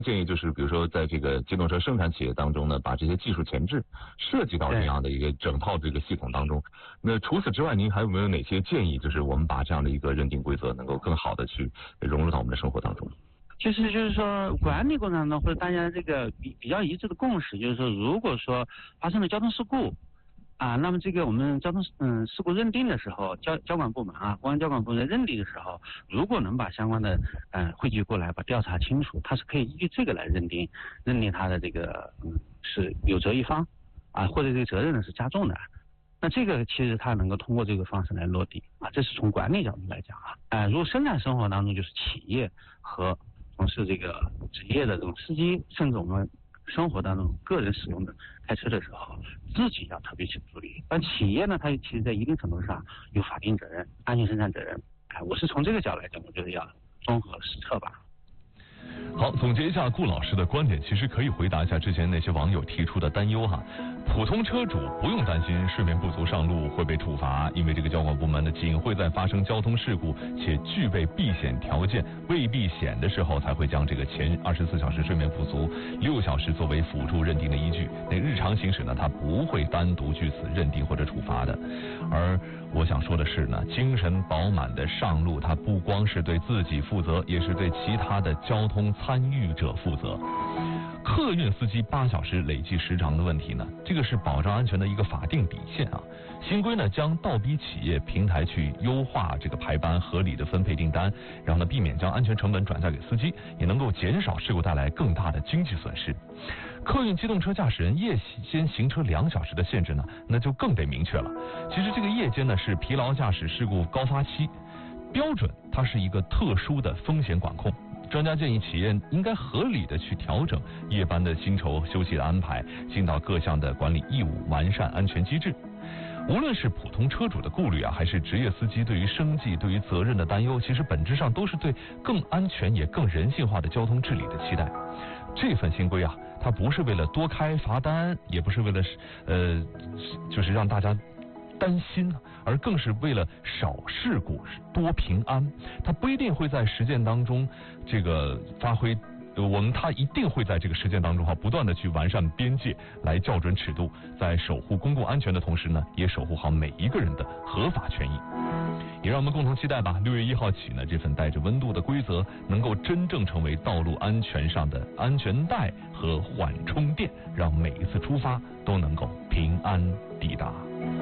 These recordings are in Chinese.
建议就是，比如说在这个机动车生产企业当中呢，把这些技术前置设计到这样的一个整套这个系统当中。那除此之外，您还有没有哪些建议，就是我们把这样的一个认定规则能够更好的去融入到我们的生活当中？ 就是说管理过程当中，或者大家这个比较一致的共识，就是说，如果说发生了交通事故啊，那么这个我们交通事故认定的时候，交管部门啊，公安交管部门认定的时候，如果能把相关的汇集过来，把调查清楚，它是可以依据这个来认定他的这个是有责一方啊，或者这个责任呢是加重的。那这个其实它能够通过这个方式来落地啊，这是从管理角度来讲啊。如果生产生活当中就是企业和从事这个职业的这种司机，甚至我们生活当中个人使用的开车的时候，自己要特别去注意。但企业呢，它其实在一定程度上有法定责任、安全生产责任。我是从这个角度来讲，我觉得要综合施策吧。 好，总结一下顾老师的观点，其实可以回答一下之前那些网友提出的担忧哈。普通车主不用担心睡眠不足上路会被处罚，因为这个交管部门呢，仅会在发生交通事故且具备避险条件未避险的时候，才会将这个前24小时睡眠不足6小时作为辅助认定的依据。那日常行驶呢，它不会单独据此认定或者处罚的。而我想说的是呢，精神饱满的上路，它不光是对自己负责，也是对其他的交通参与者负责。客运司机8小时累计时长的问题呢，这个是保障安全的一个法定底线啊。新规呢将倒逼企业平台去优化这个排班，合理的分配订单，然后呢避免将安全成本转嫁给司机，也能够减少事故带来更大的经济损失。客运机动车驾驶人夜间行车2小时的限制呢，那就更得明确了。其实这个夜间呢是疲劳驾驶事故高发期，标准它是一个特殊的风险管控。专家建议企业应该合理的去调整夜班的薪酬休息的安排，尽到各项的管理义务，完善安全机制。无论是普通车主的顾虑啊，还是职业司机对于生计、对于责任的担忧，其实本质上都是对更安全也更人性化的交通治理的期待。这份新规啊，它不是为了多开罚单，也不是为了就是让大家担心，而更是为了少事故多平安。它不一定会在实践当中这个发挥，它一定会在这个实践当中不断的去完善边界，来校准尺度，在守护公共安全的同时呢，也守护好每一个人的合法权益。也让我们共同期待吧，6月1号起呢，这份带着温度的规则能够真正成为道路安全上的安全带和缓冲垫，让每一次出发都能够平安抵达。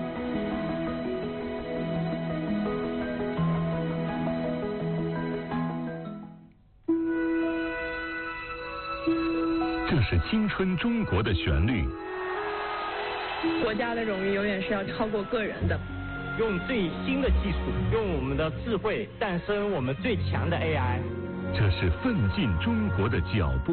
这是青春中国的旋律。 国家的荣誉永远是要超过个人的。 用最新的技术，用我们的智慧诞生我们最强的 AI。 这是奋进中国的脚步。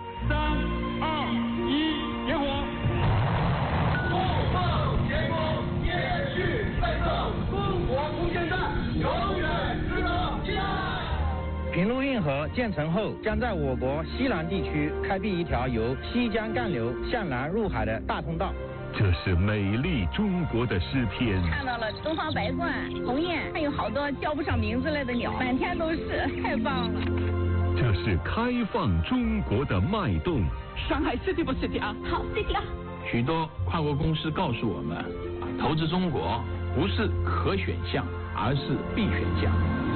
3、2、1，点火！后方前锋，延续奋斗，中国无限大，永远值得期待。 平陆运河建成后，将在我国西南地区开辟一条由西江干流向南入海的大通道。 这是美丽中国的诗篇。 看到了东方白鹳、鸿雁，还有好多叫不上名字来的鸟，满天都是，太棒了。 这是开放中国的脉动。 上海 City 不 City 啊？ 好 City 啊！ 许多跨国公司告诉我们，投资中国不是可选项，而是必选项。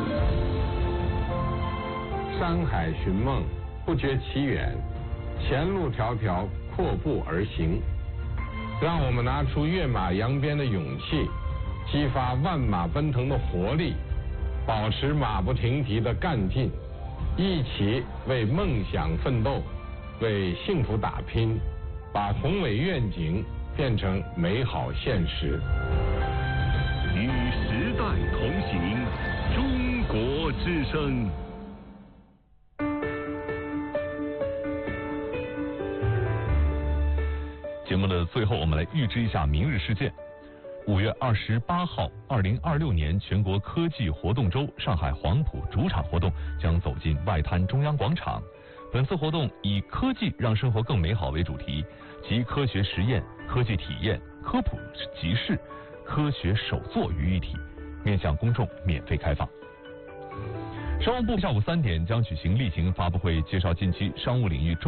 山海寻梦，不觉其远，前路迢迢，阔步而行。让我们拿出跃马扬鞭的勇气，激发万马奔腾的活力，保持马不停蹄的干劲，一起为梦想奋斗，为幸福打拼，把宏伟愿景变成美好现实。 与时代同行，中国之声。 节目的最后，我们来预知一下明日事件。5月28号，2026年全国科技活动周上海黄埔主场活动将走进外滩中央广场。本次活动以科技让生活更美好为主题，集科学实验、科技体验、科普集市、科学手作于一体，面向公众免费开放。商务部下午3点将举行例行发布会，介绍近期商务领域